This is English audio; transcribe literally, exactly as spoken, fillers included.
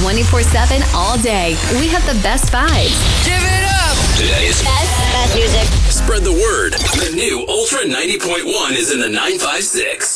twenty-four seven all day. We have the best vibes. Give it up! Today's Best, best music. Spread the word. The new Ultra ninety point one is in the nine five six.